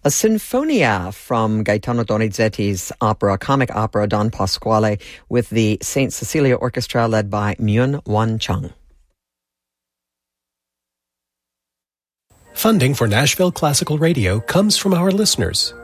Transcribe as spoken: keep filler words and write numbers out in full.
A Sinfonia from Gaetano Donizetti's opera, comic opera Don Pasquale, with the Saint Cecilia Orchestra led by Myun Won Chung. Funding for Nashville Classical Radio comes from our listeners.